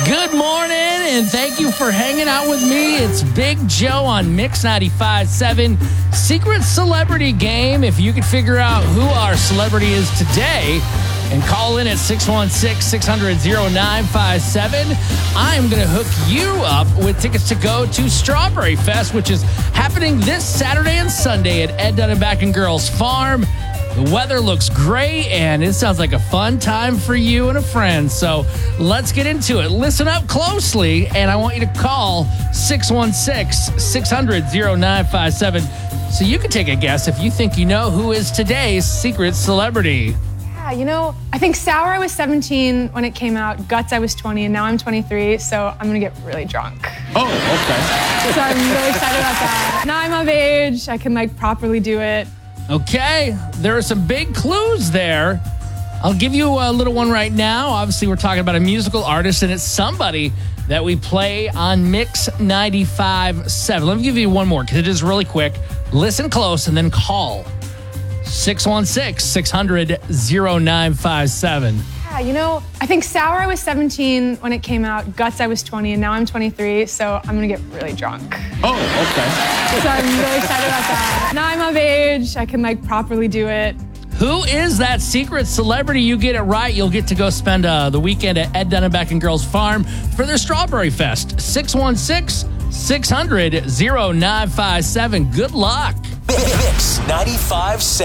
Good morning, and thank you for hanging out with me. It's Big Joe on Mix 95.7 Secret Celebrity Game. If you could figure out who our celebrity is today and call in at 616-600-0957, I'm going to hook you up with tickets to go to Strawberry Fest, which is happening this Saturday and Sunday at Ed Dunn and Girls Farm. The weather looks great, and it sounds like a fun time for you and a friend. So let's get into it. Listen up closely, and I want you to call 616-600-0957 so you can take a guess if you think you know who is today's secret celebrity. Yeah, I think Sour I was 17 when it came out, Guts I was 20, and now I'm 23, so I'm gonna get really drunk. Oh, okay. So I'm really excited about that. Now I'm of age, I can properly do it. Okay, there are some big clues there. I'll give you a little one right now. Obviously, we're talking about a musical artist, and it's somebody that we play on Mix 95.7. Let me give you one more, because it is really quick. Listen close, and then call 616-600-0957. Yeah, I think Sour I was 17 when it came out, Guts I was 20, and now I'm 23, so I'm gonna get really drunk. Oh, okay. So I'm really excited about that. Now I'm of age, I can properly do it. Who is that secret celebrity? You get it right, you'll get to go spend the weekend at Ed Dunn and Girls Farm for their Strawberry Fest. 616-600-0957. Good luck. Mix 95.7.